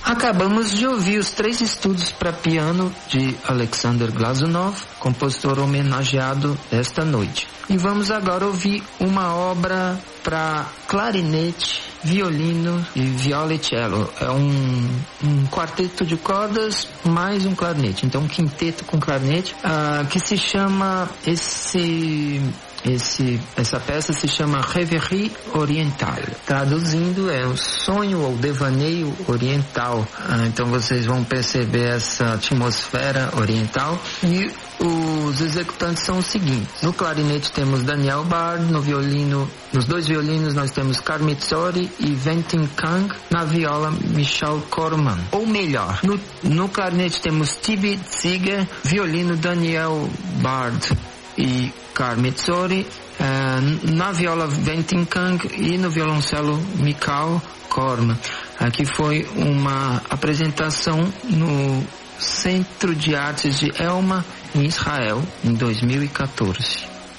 Acabamos de ouvir os 3 estudos para piano de Alexander Glazunov, compositor homenageado esta noite. E vamos agora ouvir uma obra para clarinete, violino e viola e cello. É um quarteto de cordas mais um clarinete. Então um quinteto com clarinete, que se chama essa peça se chama Rêverie Orientale. Traduzindo, é um sonho ou devaneio oriental. Então vocês vão perceber essa atmosfera oriental. E os executantes são os seguintes. No clarinete temos Daniel Bard, nos 2 violinos nós temos Karmitsori e Ventin Kang, na viola Michal Korman. Ou melhor, no clarinete temos Tibi Ziger, violino Daniel Bard e Karmitsori, na viola Ventin Kang e no violoncelo Michal Korman. Aqui foi uma apresentação no Centro de Artes de Elma, em Israel, em 2014.